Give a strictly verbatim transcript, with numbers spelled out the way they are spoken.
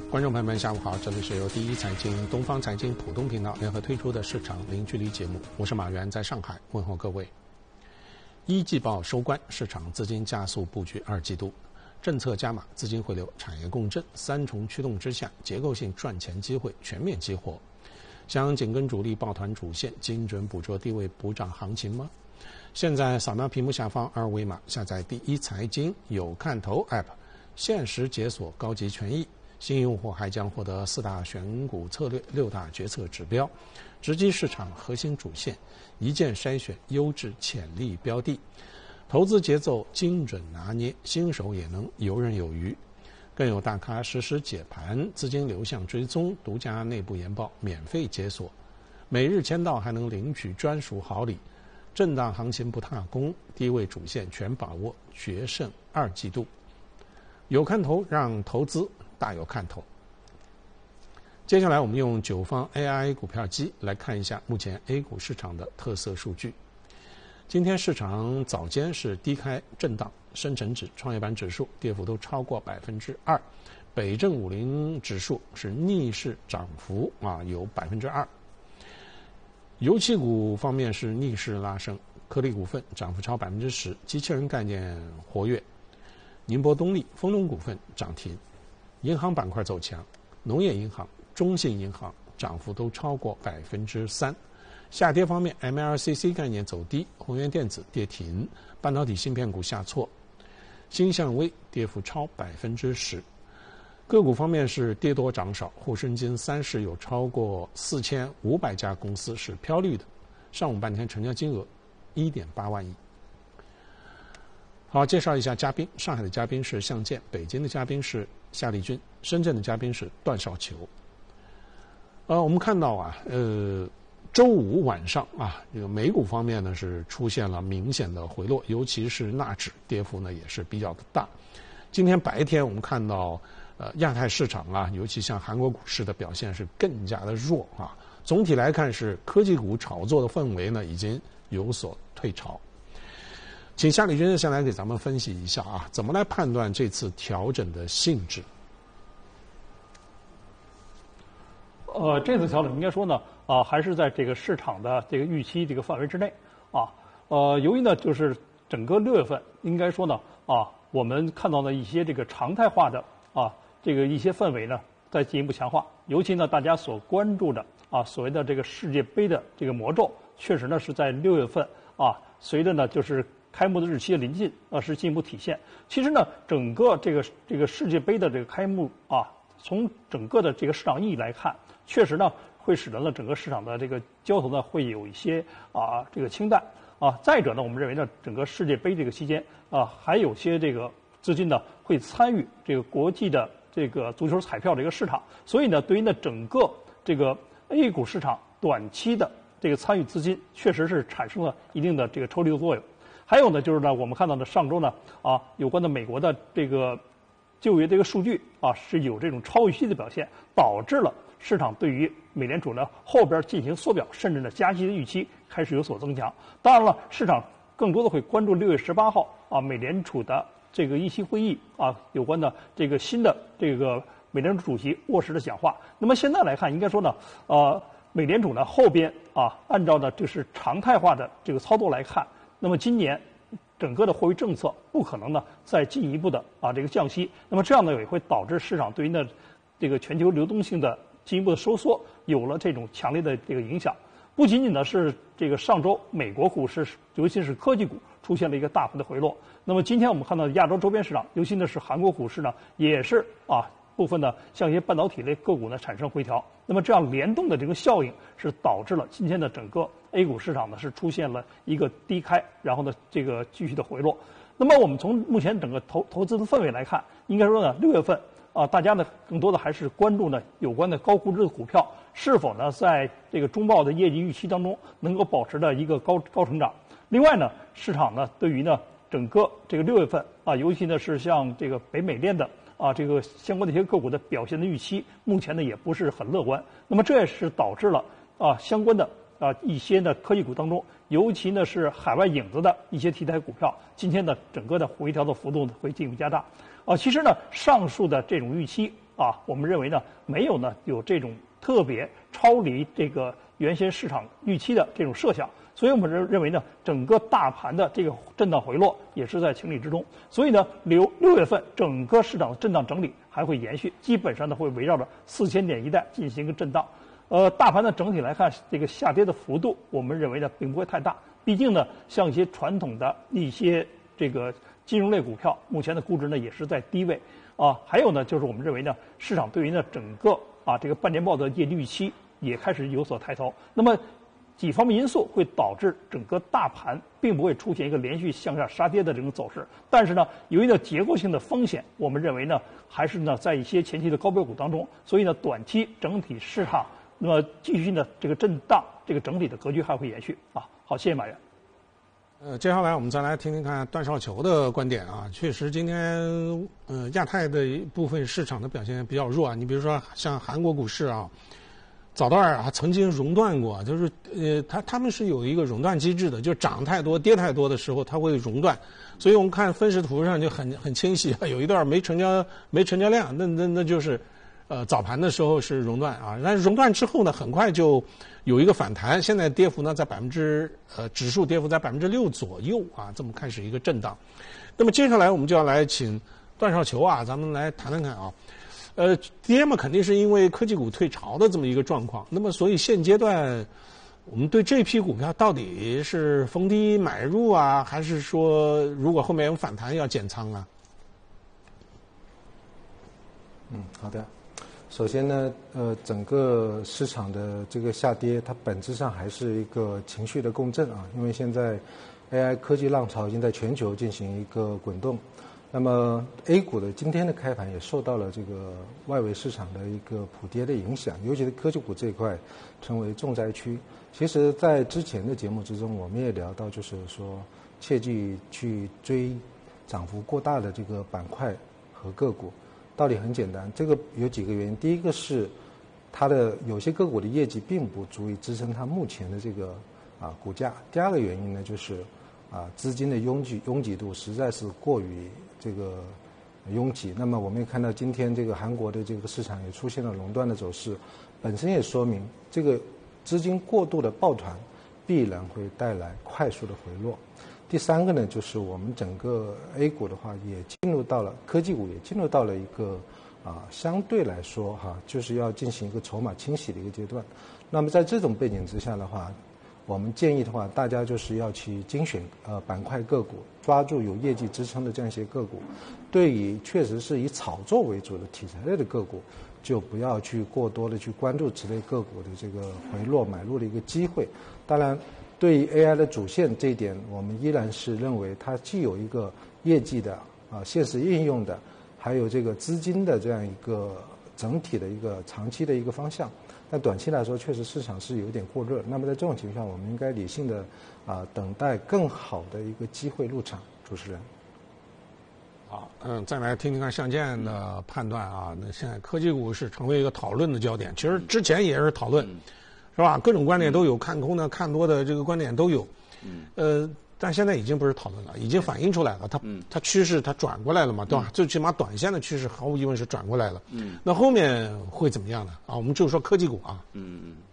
观众朋友们，下午好，这里是由第一财经、东方财经浦东频道联合推出的市场零距离节目，我是马原，在上海问候各位。一季报收官，市场资金加速布局二季度，政策加码、资金回流、产业共振三重驱动之下，结构性赚钱机会全面激活。想紧跟主力抱团主线，精准捕捉低位补涨行情吗？现在扫描屏幕下方二维码，下载第一财经有看头 App， 限时解锁高级权益。新用户还将获得四大选股策略、六大决策指标，直击市场核心主线，一键筛选优质潜力标的，投资节奏精准拿捏，新手也能游刃有余。更有大咖实时解盘，资金流向追踪，独家内部研报免费解锁，每日签到还能领取专属好礼。震荡行情不踏空，低位主线全把握，决胜二季度。有看头，让投资大有看头。接下来我们用九方 A I 股票机来看一下目前 A 股市场的特色数据。今天市场早间是低开震荡，深成指、创业板指数跌幅都超过百分之二，北证五零指数是逆势涨幅啊，有百分之二。油气股方面是逆势拉升，科力股份涨幅超百分之十，机器人概念活跃。宁波动力、丰隆股份涨停，银行板块走强，农业银行、中信银行涨幅都超过百分之三。下跌方面 ，M L C C 概念走低，宏源电子跌停，半导体芯片股下挫，新向微跌幅超百分之十。个股方面是跌多涨少，沪深金三市有超过四千五百家公司是飘绿的，上午半天成交金额一点八万亿。好，介绍一下嘉宾。上海的嘉宾是向建，北京的嘉宾是夏立军，深圳的嘉宾是段少球。呃，我们看到啊，呃，周五晚上啊，这个美股方面呢是出现了明显的回落，尤其是纳指跌幅呢也是比较的大。今天白天我们看到，呃，亚太市场啊，尤其像韩国股市的表现是更加的弱啊。总体来看是科技股炒作的氛围呢已经有所退潮。请夏立军先来给咱们分析一下啊，怎么来判断这次调整的性质？ 呃，这次调整应该说呢，啊、呃，还是在这个市场的这个预期这个范围之内啊。呃，由于呢，就是整个六月份应该说呢，啊，我们看到的一些这个常态化的啊，这个一些氛围呢，在进一步强化。尤其呢，大家所关注的啊，所谓的这个世界杯的这个魔咒，确实呢是在六月份啊，随着呢就是。开幕的日期的临近啊，是进一步体现。其实呢，整个这个这个世界杯的这个开幕啊，从整个的这个市场意义来看，确实呢会使得呢整个市场的这个交投呢会有一些啊这个清淡啊。再者呢，我们认为呢，整个世界杯这个期间啊，还有些这个资金呢会参与这个国际的这个足球彩票这个市场，所以呢，对于呢整个这个 A 股市场短期的这个参与资金，确实是产生了一定的这个抽离的作用。还有呢，就是呢，我们看到呢，上周呢，啊，有关的美国的这个就业这个数据啊，是有这种超预期的表现，导致了市场对于美联储呢后边进行缩表，甚至呢加息的预期开始有所增强。当然了，市场更多的会关注六月十八号啊，美联储的这个议息会议啊，有关的这个新的这个美联储主席沃什的讲话。那么现在来看，应该说呢，呃，美联储呢后边啊，按照呢就是常态化的这个操作来看。那么今年整个的货币政策不可能呢再进一步的啊这个降息，那么这样呢也会导致市场对于呢这个全球流动性的进一步的收缩有了这种强烈的这个影响。不仅仅呢是这个上周美国股市，尤其是科技股出现了一个大幅的回落，那么今天我们看到亚洲周边市场，尤其呢是韩国股市呢也是啊部分呢像一些半导体类个股呢产生回调，那么这样联动的这个效应是导致了今天的整个 A 股市场呢是出现了一个低开，然后呢这个继续的回落。那么我们从目前整个投投资的氛围来看，应该说呢六月份啊，大家呢更多的还是关注呢有关的高估值的股票是否呢在这个中报的业绩预期当中能够保持的一个高高成长。另外呢，市场呢对于呢整个这个六月份啊，尤其呢是像这个北美链的。啊，这个相关的一些个股的表现的预期，目前呢也不是很乐观。那么这也是导致了啊相关的啊一些呢科技股当中，尤其呢是海外影子的一些题材股票，今天的整个的回调的幅度会进一步加大。啊，其实呢上述的这种预期啊，我们认为呢没有呢有这种特别超离这个原先市场预期的这种设想，所以我们认认为呢整个大盘的这个震荡回落也是在情理之中。所以呢六六月份整个市场的震荡整理还会延续，基本上呢会围绕着四千点一带进行一个震荡。呃，大盘呢整体来看，这个下跌的幅度，我们认为呢并不会太大。毕竟呢，像一些传统的一些这个金融类股票，目前的估值呢也是在低位啊。还有呢，就是我们认为呢，市场对于呢整个啊这个半年报的业绩预期也开始有所抬头。那么几方面因素会导致整个大盘并不会出现一个连续向下杀跌的这种走势，但是呢，由于呢结构性的风险，我们认为呢还是呢在一些前期的高标股当中，所以呢短期整体市场那么继续呢这个震荡，这个整体的格局还会延续啊。好，谢谢马原。 呃，接下来我们再来听听看段少球的观点啊。确实，今天呃亚太的一部分市场的表现比较弱啊。你比如说像韩国股市啊，早段啊曾经熔断过，就是呃它他们是有一个熔断机制的，就涨太多跌太多的时候它会熔断。所以我们看分时图上就很很清晰啊，有一段没成交没成交量，那那那就是呃早盘的时候是熔断啊，但是熔断之后呢，很快就有一个反弹，现在跌幅呢在百分之呃指数跌幅在百分之六左右啊，这么开始一个震荡。那么接下来我们就要来请段少球啊，咱们来谈谈看啊，呃跌嘛肯定是因为科技股退潮的这么一个状况，那么所以现阶段我们对这批股票到底是逢低买入啊，还是说如果后面有反弹要减仓啊？ 嗯，好的。首先呢，呃，整个市场的这个下跌，它本质上还是一个情绪的共振啊，因为现在 A I 科技浪潮已经在全球进行一个滚动，那么 A 股的今天的开盘也受到了这个外围市场的一个普跌的影响，尤其是科技股这一块成为重灾区。其实，在之前的节目之中，我们也聊到，就是说切记去追涨幅过大的这个板块和个股。道理很简单，这个有几个原因。第一个是它的有些个股的业绩并不足以支撑它目前的这个啊股价。第二个原因呢，就是啊资金的拥挤拥挤度实在是过于这个拥挤。那么我们也看到今天这个韩国的这个市场也出现了垄断的走势，本身也说明这个资金过度的抱团必然会带来快速的回落。第三个呢，就是我们整个 A 股的话，也进入到了科技股，也进入到了一个啊相对来说哈，就是要进行一个筹码清洗的一个阶段。那么在这种背景之下的话，我们建议的话，大家就是要去精选呃板块个股，抓住有业绩支撑的这样一些个股。对于确实是以炒作为主的题材类的个股，就不要去过多的去关注此类个股的这个回落买入的一个机会。当然，对于 A I 的主线这一点，我们依然是认为它既有一个业绩的啊现实应用的，还有这个资金的这样一个整体的一个长期的一个方向。但短期来说，确实市场是有点过热。那么在这种情况下，我们应该理性的啊等待更好的一个机会入场。主持人。 好，嗯，再来听听看向建的判断啊。那现在科技股是成为一个讨论的焦点，其实之前也是讨论。嗯是吧？各种观点都有，看空的、看多的这个观点都有。嗯。呃，但现在已经不是讨论了，已经反映出来了。它、嗯、它趋势它转过来了嘛，对吧？嗯、最起码短线的趋势毫无疑问是转过来了。嗯。那后面会怎么样呢？啊，我们就说科技股啊。 嗯嗯。